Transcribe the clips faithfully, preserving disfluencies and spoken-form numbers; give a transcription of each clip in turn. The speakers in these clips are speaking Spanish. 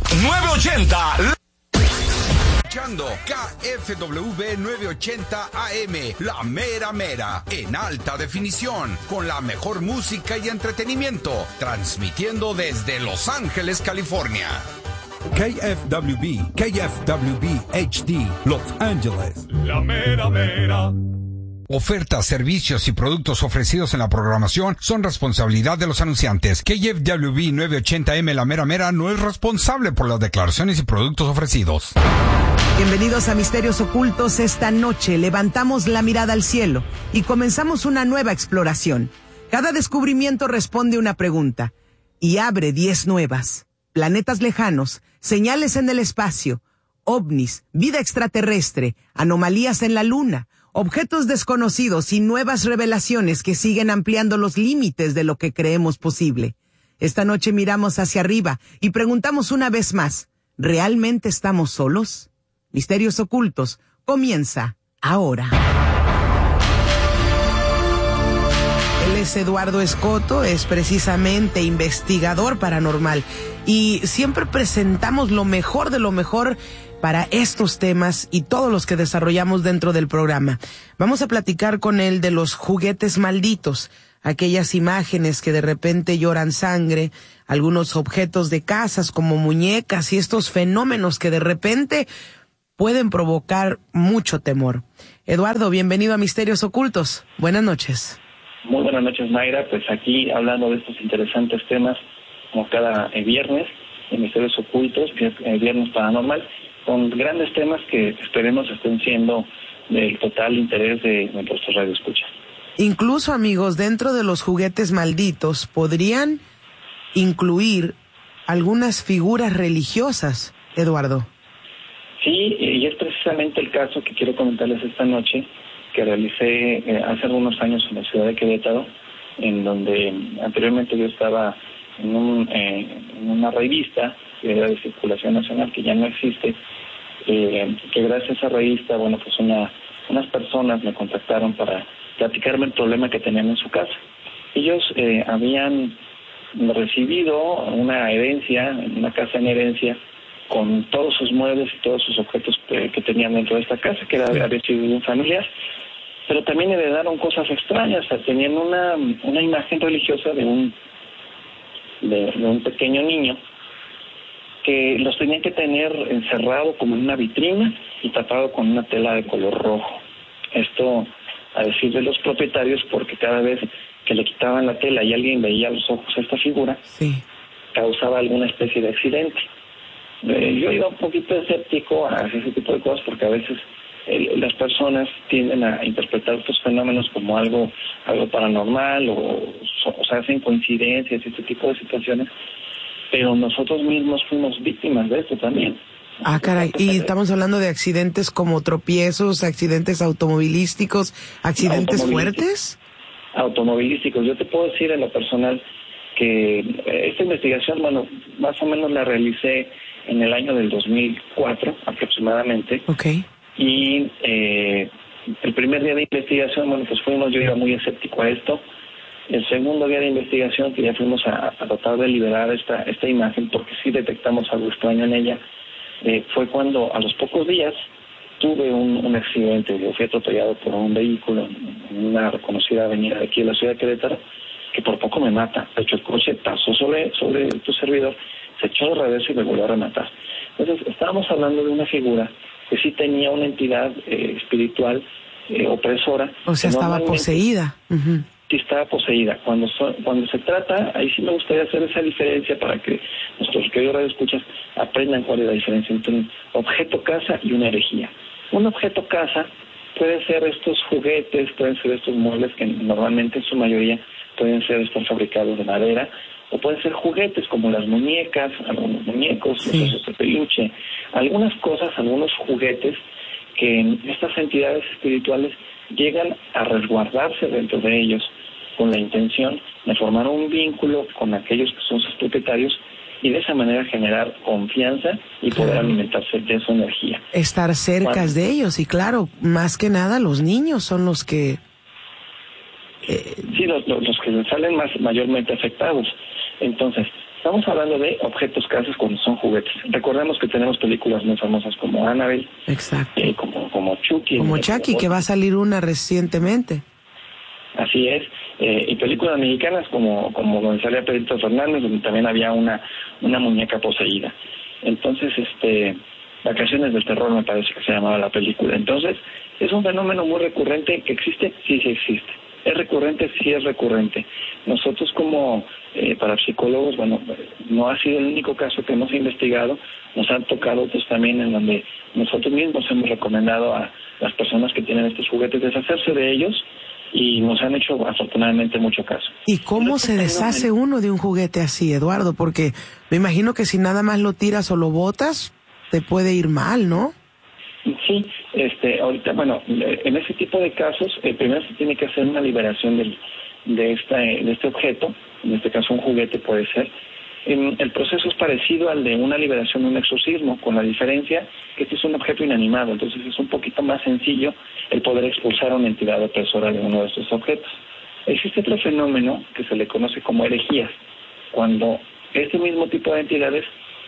novecientos ochenta. Escuchando K F W novecientos ochenta A M, la mera mera, en alta definición, con la mejor música y entretenimiento, transmitiendo desde Los Ángeles, California. K F W B, K F W B H D, Los Ángeles. La mera mera. Ofertas, servicios y productos ofrecidos en la programación son responsabilidad de los anunciantes. K F W B novecientos ochenta A M, la mera mera, no es responsable por las declaraciones y productos ofrecidos. Bienvenidos a Misterios Ocultos. Esta noche levantamos la mirada al cielo y comenzamos una nueva exploración. Cada descubrimiento responde una pregunta y abre diez nuevas. Planetas lejanos, señales en el espacio, ovnis, vida extraterrestre, anomalías en la luna, objetos desconocidos y nuevas revelaciones que siguen ampliando los límites de lo que creemos posible. Esta noche miramos hacia arriba y preguntamos una vez más, ¿realmente estamos solos? Misterios Ocultos comienza ahora. Él es Eduardo Escoto, es precisamente investigador paranormal y siempre presentamos lo mejor de lo mejor para estos temas y todos los que desarrollamos dentro del programa. Vamos a platicar con él de los juguetes malditos, aquellas imágenes que de repente lloran sangre, algunos objetos de casas como muñecas y estos fenómenos que de repente pueden provocar mucho temor. Eduardo, bienvenido a Misterios Ocultos. Buenas noches. Muy buenas noches, Mayra. Pues aquí hablando de estos interesantes temas, como cada eh, viernes, en Misterios Ocultos, que es eh, Viernes Paranormal, con grandes temas que esperemos estén siendo del total interés de nuestros radioescuchas. Incluso, amigos, dentro de los juguetes malditos, podrían incluir algunas figuras religiosas, Eduardo. Sí, y es precisamente el caso que quiero comentarles esta noche, que realicé eh, hace algunos años en la ciudad de Querétaro, en donde anteriormente yo estaba en, un, eh, en una revista que era de circulación nacional, que ya no existe, eh, que gracias a esa revista, bueno, pues una, unas personas me contactaron para platicarme el problema que tenían en su casa. Ellos eh, habían recibido una herencia, una casa en herencia, con todos sus muebles y todos sus objetos que, que tenían dentro de esta casa, que era, había sido de un familiar, pero también heredaron cosas extrañas. O sea, tenían una, una imagen religiosa de un, de, de un pequeño niño, que los tenían que tener encerrado como en una vitrina y tapado con una tela de color rojo. Esto a decir de los propietarios, porque cada vez que le quitaban la tela y alguien veía a los ojos a esta figura, sí, causaba alguna especie de accidente. Eh, yo iba un poquito escéptico a ese tipo de cosas, porque a veces eh, las personas tienden a interpretar estos fenómenos como algo algo paranormal o, o sea, hacen coincidencias y este tipo de situaciones, pero nosotros mismos fuimos víctimas de esto también. Ah, caray, y estamos hablando de accidentes como tropiezos, accidentes automovilísticos, accidentes fuertes. Automovilísticos. Yo te puedo decir en lo personal que esta investigación, bueno, más o menos la realicé en el año del dos mil cuatro aproximadamente. Okay. Y eh, el primer día de investigación, bueno, pues fuimos, yo iba muy escéptico a esto. El segundo día de investigación, que ya fuimos a, a tratar de liberar esta esta imagen, porque sí detectamos algo extraño en ella, eh, fue cuando a los pocos días tuve un, un accidente. Yo fui atropellado por un vehículo en una reconocida avenida de aquí de la ciudad de Querétaro, que por poco me mata. De hecho, el coche pasó sobre, sobre tu servidor, se echó de reversa y me volvió a rematar. Entonces, estábamos hablando de una figura que sí tenía una entidad eh, espiritual eh, opresora. O sea, estaba poseída. Uh-huh. Sí, estaba poseída. Cuando so, cuando se trata, ahí sí me gustaría hacer esa diferencia para que nuestros queridos radioescuchas aprendan cuál es la diferencia entre un objeto casa y una herejía. Un objeto casa pueden ser estos juguetes, pueden ser estos muebles que normalmente en su mayoría pueden ser estos fabricados de madera, o pueden ser juguetes como las muñecas, algunos muñecos, sí, los osos de peluche, algunas cosas, algunos juguetes que estas entidades espirituales llegan a resguardarse dentro de ellos con la intención de formar un vínculo con aquellos que son sus propietarios y de esa manera generar confianza y poder claro. alimentarse de su energía. Estar cerca bueno, de ellos y claro, más que nada los niños son los que... Eh... Sí, los, los, los que salen más mayormente afectados. Entonces, Estamos hablando de objetos casas cuando son juguetes. Recordemos que tenemos películas muy famosas como Annabelle, exacto, eh, como, como Chucky. Como Chucky, que va a salir una recientemente. Así es, eh, y películas mexicanas como como donde salía Pedrito Fernández, donde también había una una muñeca poseída. Entonces, este, Vacaciones del Terror me parece que se llamaba la película. Entonces, es un fenómeno muy recurrente que existe, sí, sí existe. ¿Es recurrente? Sí es recurrente. Nosotros como eh, parapsicólogos, bueno, no ha sido el único caso que hemos investigado, nos han tocado otros también en donde nosotros mismos hemos recomendado a las personas que tienen estos juguetes deshacerse de ellos, y nos han hecho afortunadamente mucho caso. ¿Y cómo se deshace uno de un juguete así, Eduardo? Porque me imagino que si nada más lo tiras o lo botas, te puede ir mal, ¿no? Sí, este, ahorita, bueno, en ese tipo de casos, eh, primero se tiene que hacer una liberación del, de, esta, de este objeto, en este caso un juguete puede ser. En, el proceso es parecido al de una liberación de un exorcismo, con la diferencia que este es un objeto inanimado, entonces es un poquito más sencillo el poder expulsar a una entidad opresora de uno de estos objetos. Existe otro fenómeno que se le conoce como herejías, cuando este mismo tipo de entidades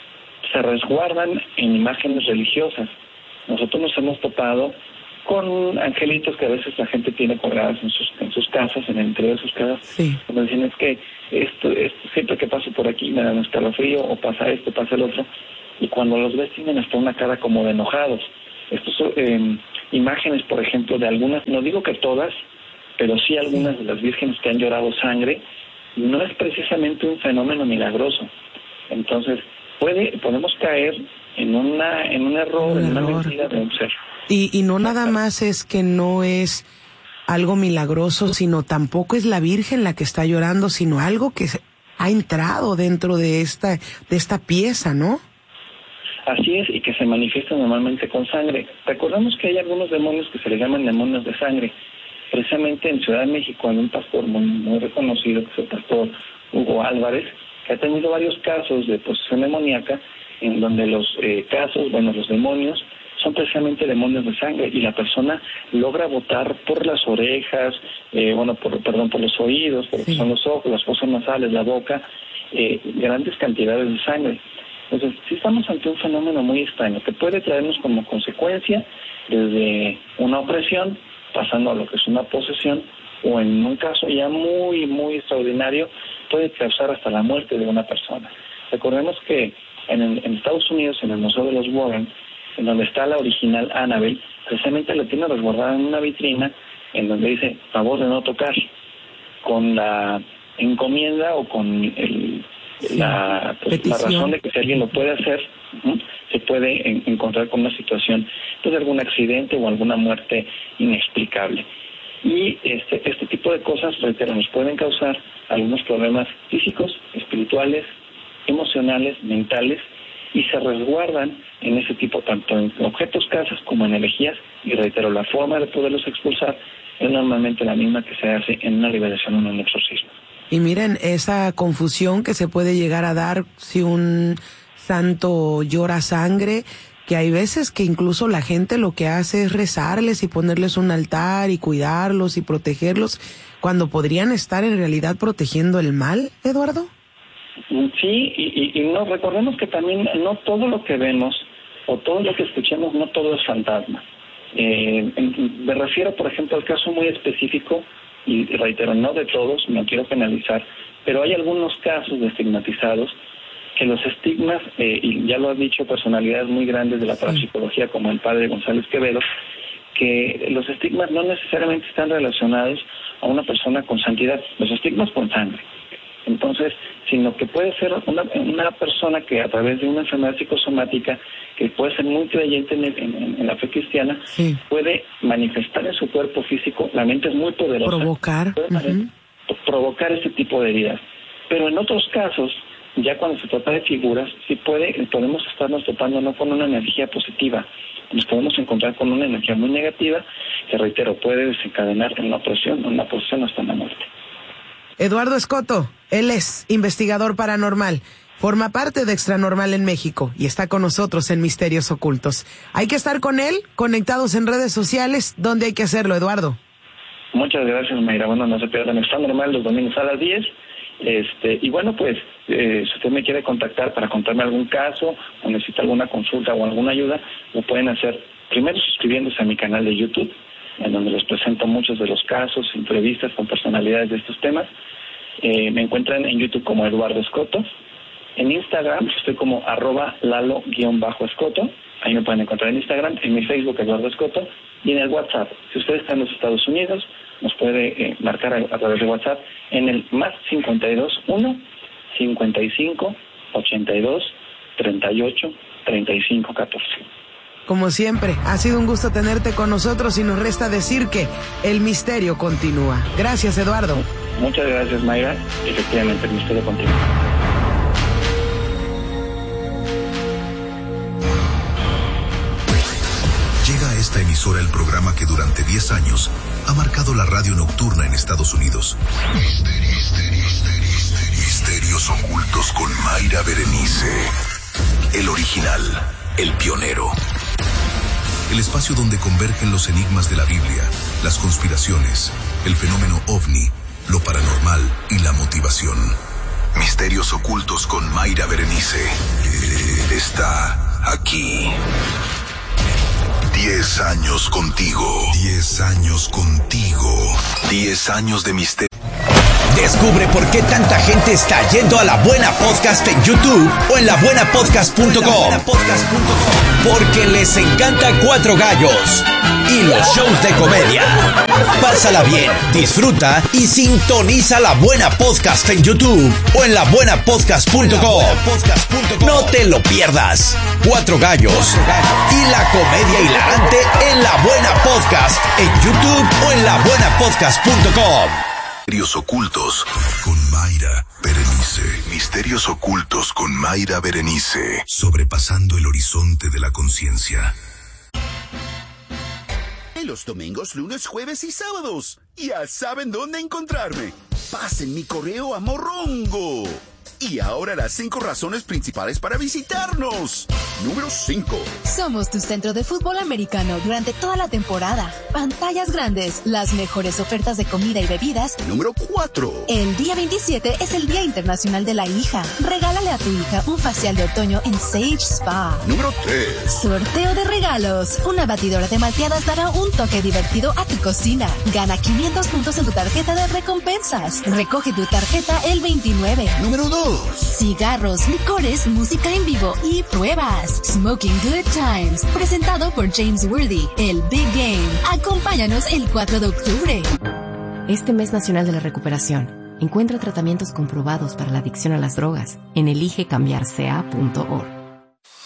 se resguardan en imágenes religiosas. Nosotros nos hemos topado con angelitos que a veces la gente tiene colgadas en sus en sus casas, en el interior de sus casas. Sí. Como dicen, es que esto, esto siempre que paso por aquí me da un escalofrío, o pasa esto, pasa el otro, y cuando los ves tienen hasta una cara como de enojados. Estas son eh, imágenes, por ejemplo, de algunas, no digo que todas, pero sí algunas de las vírgenes que han llorado sangre, no es precisamente un fenómeno milagroso. Entonces, puede podemos caer en una en un error, un en error. una mentira de un ser. Y, y no nada más es que no es algo milagroso, sino tampoco es la Virgen la que está llorando, sino algo que ha entrado dentro de esta de esta pieza, ¿no? Así es, y que se manifiesta normalmente con sangre. Recordemos que hay algunos demonios que se le llaman demonios de sangre. Precisamente en Ciudad de México hay un pastor muy, muy reconocido, que es el pastor Hugo Álvarez, que ha tenido varios casos de posesión demoníaca, en donde los eh, casos, bueno, los demonios, son precisamente demonios de sangre, y la persona logra botar por las orejas, eh, bueno, por, perdón, por los oídos, por lo que son los ojos, las fosas nasales, la boca, eh, grandes cantidades de sangre. Entonces, sí estamos ante un fenómeno muy extraño, que puede traernos como consecuencia desde una opresión, pasando a lo que es una posesión, o en un caso ya muy, muy extraordinario, puede causar hasta la muerte de una persona. Recordemos que en, en Estados Unidos, en el Museo de los Warren, en donde está la original Annabelle, precisamente la tiene resguardada en una vitrina, en donde dice, favor de no tocar, con la encomienda o con el, la, pues, la razón de que si alguien lo puede hacer, ¿sí? se puede en, encontrar con una situación pues, de algún accidente o alguna muerte inexplicable. Y este, este tipo de cosas, reitero, nos pueden causar algunos problemas físicos, espirituales, emocionales, mentales, y se resguardan en ese tipo, tanto en objetos casas como en energías, y reitero, la forma de poderlos expulsar es normalmente la misma que se hace en una liberación o en un exorcismo. Y miren, esa confusión que se puede llegar a dar si un santo llora sangre, que hay veces que incluso la gente lo que hace es rezarles y ponerles un altar y cuidarlos y protegerlos, cuando podrían estar en realidad protegiendo el mal, Eduardo. Sí, y, y, y no recordemos que también no todo lo que vemos o todo lo que escuchemos, no todo es fantasma. Eh, me refiero, por ejemplo, al caso muy específico, y reitero, no de todos, no quiero penalizar, pero hay algunos casos de estigmatizados que los estigmas, eh, y ya lo han dicho personalidades muy grandes de la parapsicología como el padre González Quevedo, que los estigmas no necesariamente están relacionados a una persona con santidad, los estigmas con sangre. Entonces, sino que puede ser una, una persona que a través de una enfermedad psicosomática, que puede ser muy creyente en, en, en la fe cristiana, sí. puede manifestar en su cuerpo físico, la mente es muy poderosa, provocar, puede uh-huh. provocar este tipo de heridas. Pero en otros casos, ya cuando se trata de figuras, sí puede, podemos estarnos topando no con una energía positiva, nos podemos encontrar con una energía muy negativa, que reitero, puede desencadenar en una opresión, una posesión hasta la muerte. Eduardo Escoto, él es investigador paranormal, forma parte de Extranormal en México y está con nosotros en Misterios Ocultos. Hay que estar con él, conectados en redes sociales. ¿Dónde hay que hacerlo, Eduardo? Muchas gracias, Mayra. Bueno, no se pierdan Extranormal los domingos a las diez. Este, y bueno, pues eh, si usted me quiere contactar para contarme algún caso o necesita alguna consulta o alguna ayuda, lo pueden hacer primero suscribiéndose a mi canal de YouTube, en donde les presento muchos de los casos, entrevistas con personalidades de estos temas. Eh, me encuentran en YouTube como Eduardo Escoto. En Instagram estoy como arroba lalo-escoto. Ahí me pueden encontrar en Instagram, en mi Facebook Eduardo Escoto, y en el WhatsApp. Si usted está en los Estados Unidos, nos puede eh, marcar a, a través de WhatsApp en el más cincuenta y dos uno, cincuenta y cinco, ochenta y dos, treinta y ocho, treinta y cinco, catorce. Como siempre, ha sido un gusto tenerte con nosotros y nos resta decir que el misterio continúa. Gracias, Eduardo. Muchas gracias, Mayra. Efectivamente, el misterio continúa. Llega a esta emisora el programa que durante diez años ha marcado la radio nocturna en Estados Unidos. Misterios ocultos con Mayra Berenice. El original, el pionero. El espacio donde convergen los enigmas de la Biblia, las conspiraciones, el fenómeno ovni, lo paranormal y la motivación. Misterios ocultos con Mayra Berenice. Está aquí. Diez años contigo. Diez años contigo. Diez años de misterio. Descubre por qué tanta gente está yendo a La Buena Podcast en YouTube o en la buena podcast punto com. Porque les encanta Cuatro Gallos y los shows de comedia. Pásala bien, disfruta y sintoniza La Buena Podcast en YouTube o en la buena podcast punto com. No te lo pierdas. Cuatro Gallos y la comedia hilarante en La Buena Podcast en YouTube o en la buena podcast punto com. Misterios ocultos con Mayra Berenice. Misterios ocultos con Mayra Berenice. Sobrepasando el horizonte de la conciencia. Los domingos, lunes, jueves y sábados. Ya saben dónde encontrarme. Pasen mi correo a Morrongo. Y ahora las cinco razones principales para visitarnos. Número cinco. Somos tu centro de fútbol americano durante toda la temporada. Pantallas grandes, las mejores ofertas de comida y bebidas. Número cuatro. El día veintisiete es el Día Internacional de la Hija. Regálale a tu hija un facial de otoño en Sage Spa. Número tres. Sorteo de regalos. Una batidora de malteadas dará un toque divertido a tu cocina. Gana quinientos puntos en tu tarjeta de recompensas. Recoge tu tarjeta el veintinueve. Número dos. Cigarros, licores, música en vivo y pruebas. Smoking Good Times, presentado por James Worthy, el Big Game. Acompáñanos el cuatro de octubre. Este mes nacional de la recuperación, encuentra tratamientos comprobados para la adicción a las drogas en elige cambiar c a punto org.